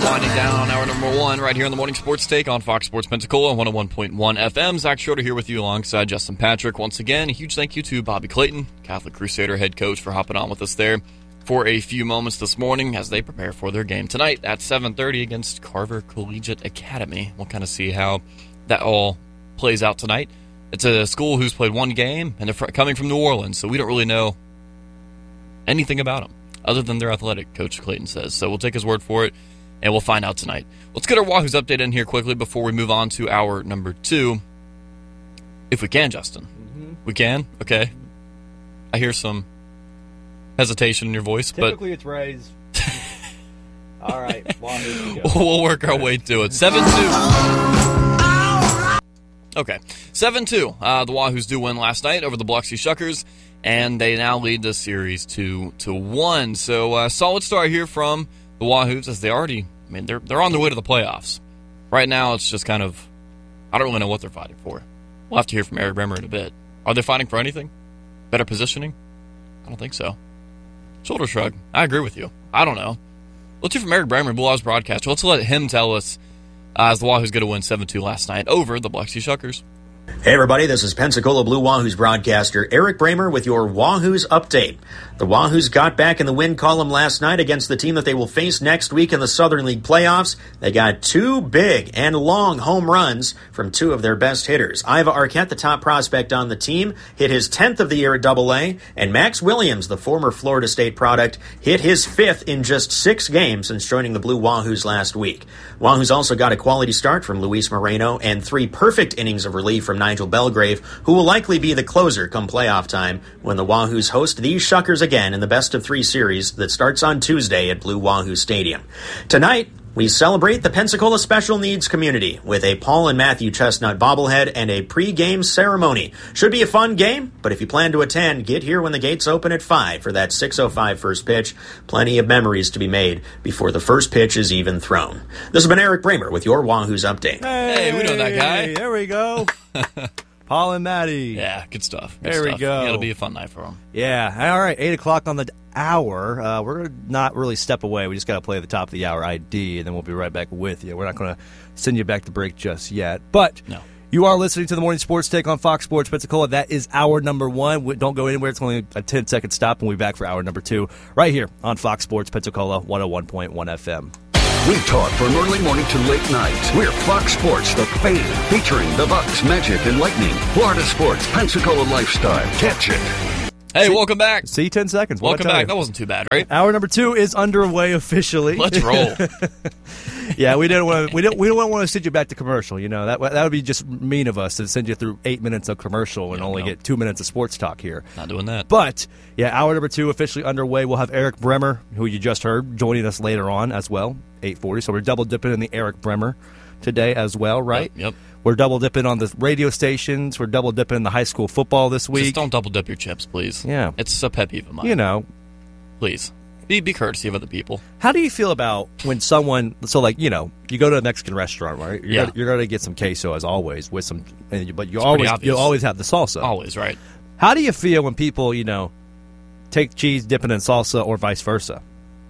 Winding down on hour number 1 right here on the Morning Sports Take on Fox Sports Pensacola, 101.1 FM. Zach Schroeder here with you alongside Justin Patrick. Once again, a huge thank you to Bobby Clayton, Catholic Crusader head coach, for hopping on with us there for a few moments this morning as they prepare for their game tonight at 7:30 against Carver Collegiate Academy. We'll kind of see how that all plays out tonight. It's a school who's played one game, and they're coming from New Orleans, so we don't really know anything about them other than their athletic, Coach Clayton says. So we'll take his word for it, and we'll find out tonight. Let's get our Wahoo's update in here quickly before we move on to hour number 2. If we can, Justin. Mm-hmm. We can? Okay. I hear some hesitation in your voice. Typically it's raised. All right, Wahoo. We'll work our way to it. 7-2. Okay. 7-2. The Wahoos do win last night over the Biloxi Shuckers, and they now lead the series 2-1. So solid start here from the Wahoos, as they're on their way to the playoffs. Right now, it's just kind of, I don't really know what they're fighting for. We'll have to hear from Eric Bremer in a bit. Are they fighting for anything? Better positioning? I don't think so. Shoulder shrug. I agree with you. I don't know. Let's hear from Eric Bremer, Blue Wahoos broadcaster. Let's let him tell us as the Wahoos going to win 7-2 last night over the Biloxi Shuckers. Hey everybody, this is Pensacola Blue Wahoos broadcaster Eric Bremer with your Wahoos update. The Wahoos got back in the win column last night against the team that they will face next week in the Southern League playoffs. They got 2 big and long home runs from 2 of their best hitters. Iva Arquette, the top prospect on the team, hit his 10th of the year at AA, and Max Williams, the former Florida State product, hit his 5th in just 6 games since joining the Blue Wahoos last week. Wahoos also got a quality start from Luis Moreno and 3 perfect innings of relief from Nigel Belgrave, who will likely be the closer come playoff time when the Wahoos host these Shuckers again in the best-of-3 series that starts on Tuesday at Blue Wahoo Stadium. Tonight, we celebrate the Pensacola special needs community with a Paul and Matthew Chestnut bobblehead and a pre-game ceremony. Should be a fun game, but if you plan to attend, get here when the gates open at 5 for that 6:05 first pitch. Plenty of memories to be made before the first pitch is even thrown. This has been Eric Bremer with your Wahoo's update. Hey, we know that guy. There we go. Paul and Maddie. Yeah, good stuff. There we go. It'll be a fun night for them. Yeah. All right, 8 o'clock on the hour. We're going to not really step away. We just got to play the top of the hour ID, and then we'll be right back with you. We're not going to send you back to break just yet. But no. You are listening to the Morning Sports Take on Fox Sports Pensacola. That is hour number 1. Don't go anywhere. It's only a 10-second stop, and we'll be back for hour number 2 right here on Fox Sports Pensacola, 101.1 FM. We talk from early morning to late night. We're Fox Sports, the fan, featuring the Bucks, Magic, and Lightning. Florida sports, Pensacola lifestyle. Catch it. Hey, welcome back. See, 10 seconds. Welcome back. That wasn't too bad, right? Hour number 2 is underway officially. Let's roll. Yeah, we don't want to send you back to commercial. You know that would be just mean of us to send you through 8 minutes of commercial and only get 2 minutes of sports talk here. Not doing that. But yeah, hour number 2 officially underway. We'll have Eric Bremer, who you just heard, joining us later on as well, 8:40. So we're double dipping in the Eric Bremer today as well, right? Yep. We're double dipping on the radio stations. We're double dipping in the high school football this week. Just don't double dip your chips, please. Yeah, it's a pet peeve of mine. You know, please. Be courtesy of other people. How do you feel about when someone, you go to a Mexican restaurant, right? You're going to get some queso as always with some, but you always have the salsa. Always, right? How do you feel when people, take cheese, dip it in salsa, or vice versa?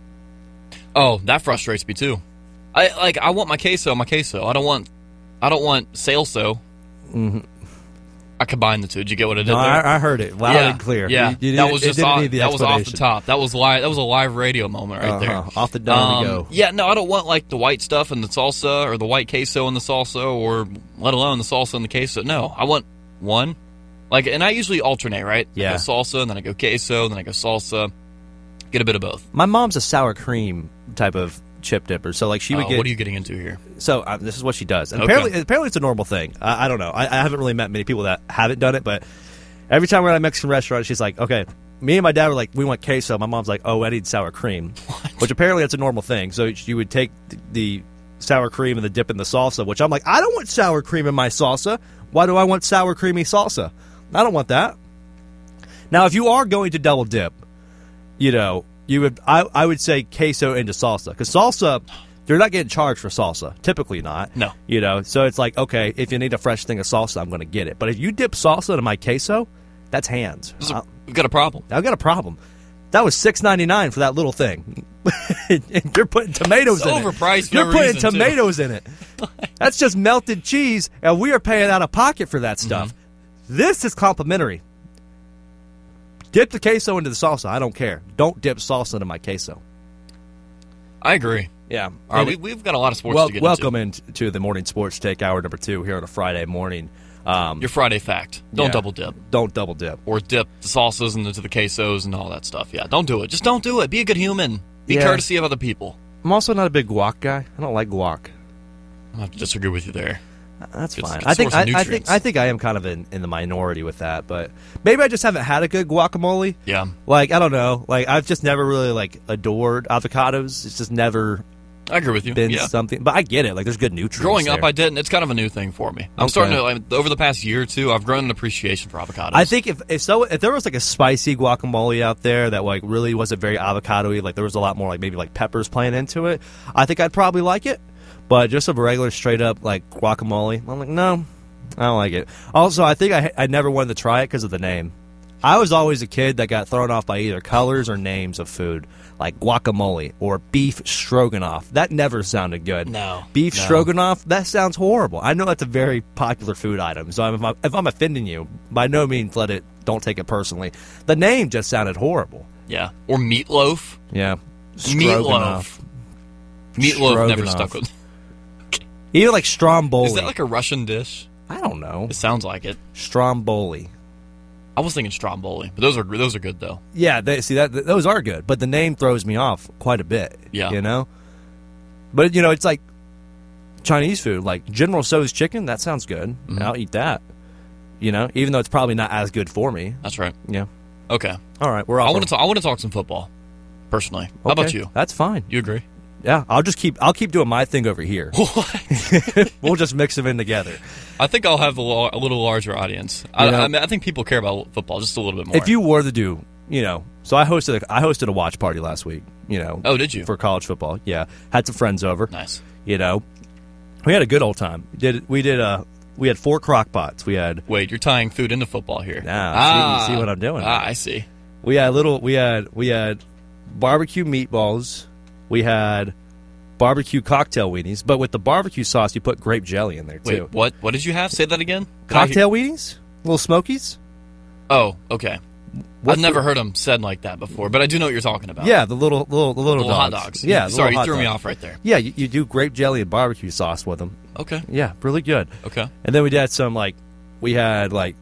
Oh, that frustrates me too. I want my queso. I don't want salso. Mm-hmm. I combined the two. Did you get what I did there? I heard it loud and clear. Yeah, that was off the top. That was a live radio moment right there. Off the dome we go. Yeah, no, I don't want the white stuff in the salsa or the white queso in the salsa, or let alone the salsa and the queso. No, I want one. And I usually alternate, right? Yeah. I go salsa, and then I go queso, then I go salsa. Get a bit of both. My mom's a sour cream type of chip dipper, so she would get. What are you getting into here? So this is what she does. And apparently it's a normal thing. I don't know. I haven't really met many people that haven't done it, but every time we're at a Mexican restaurant, she's like, okay. Me and my dad were like, we want queso. My mom's like, oh, I need sour cream, which apparently that's a normal thing. So you would take the sour cream and the dip in the salsa, which I'm like, I don't want sour cream in my salsa. Why do I want sour creamy salsa? I don't want that. Now, if you are going to double dip, I would say queso into salsa, because salsa, they're not getting charged for salsa. Typically not. No. So it's like, okay, if you need a fresh thing of salsa, I'm going to get it. But if you dip salsa into my queso, that's hands. We've got a problem. I've got a problem. That was $6.99 for that little thing. And you're putting tomatoes in it. Overpriced. You're putting tomatoes in it. That's just melted cheese, and we are paying out of pocket for that stuff. Mm-hmm. This is complimentary. Dip the queso into the salsa. I don't care. Don't dip salsa into my queso. I agree. Yeah. All right, we've got a lot of sports to get welcome into the Morning Sports Take, hour number 2 here on a Friday morning. Your Friday fact. Don't double dip. Don't double dip. Or dip the salsas into the quesos and all that stuff. Yeah, don't do it. Just don't do it. Be a good human. Be courtesy of other people. I'm also not a big guac guy. I don't like guac. I have to disagree with you there. That's fine. I think I am kind of in the minority with that, but maybe I just haven't had a good guacamole. Yeah. Like, I don't know. Like, I've just never really adored avocados. It's just never I agree with you. Been something, but I get it. Like, there's good nutrients. Growing up, there. I didn't. It's kind of a new thing for me. I'm starting to over the past year or two. I've grown an appreciation for avocados. I think if there was like a spicy guacamole out there that like really wasn't very avocado-y, like there was a lot more like maybe like peppers playing into it, I think I'd probably like it. But just a regular straight up like guacamole, I'm like, no, I don't like it. Also, I think I never wanted to try it because of the name. I was always a kid that got thrown off by either colors or names of food, like guacamole or beef stroganoff. That never sounded good. No. Beef stroganoff, that sounds horrible. I know that's a very popular food item, so if I'm offending you, by no means don't take it personally. The name just sounded horrible. Yeah. Or meatloaf. Yeah. Meatloaf. Meatloaf never stuck with. Even like stromboli. Is that like a Russian dish? I don't know. It sounds like it. Stromboli. I was thinking stromboli, but those are good though. Yeah, those are good, but the name throws me off quite a bit. Yeah, you know. But you know, it's like Chinese food, like General Tso's chicken. That sounds good. Mm-hmm. I'll eat that. You know, even though it's probably not as good for me. That's right. Yeah. Okay. All right, we're off. I want to talk some football. Personally, how about you? That's fine. You agree? Yeah, I'll keep doing my thing over here. What? We'll just mix them in together. I think I'll have a little larger audience. I think people care about football just a little bit more. If you were to do, so I hosted a watch party last week. Oh, did you? For college football? Yeah, had some friends over. Nice. We had a good old time. We had 4 crock pots. Wait, you're tying food into football here. Nah, see what I'm doing? I see. We had barbecue meatballs. We had barbecue cocktail weenies, but with the barbecue sauce, you put grape jelly in there, too. Wait, what did you have? Say that again? Cocktail weenies? Little smokies? Oh, okay. I've never heard them said like that before, but I do know what you're talking about. Yeah, the little hot dogs. Yeah, sorry, you threw me off right there. Yeah, you do grape jelly and barbecue sauce with them. Okay. Yeah, really good. Okay. And then we had some,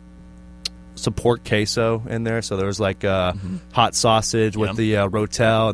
some pork queso in there, so there was hot sausage with the rotel.